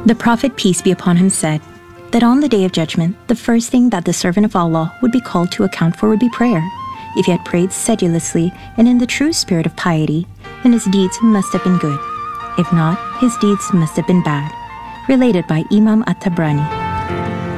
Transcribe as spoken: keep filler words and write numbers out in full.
The Prophet, peace be upon him, said that on the day of judgment, the first thing that the servant of Allah would be called to account for would be prayer. If he had prayed sedulously and in the true spirit of piety, then his deeds must have been good. If not, his deeds must have been bad. Related by Imam At-Tabrani.